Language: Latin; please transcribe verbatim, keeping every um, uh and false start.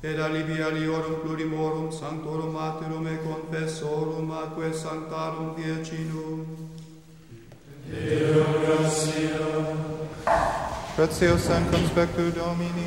et alivia aliorum plurimorum sanctorum martyrum et confessorum atque sanctarum Virginum. Deo gratia. Gratias and conspectu Domini.